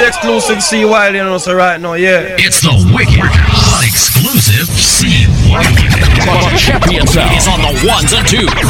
exclusive C Wild, you know, so right now, yeah. It's the wicked, exclusive C Wild. Champion Sound is on the ones and twos.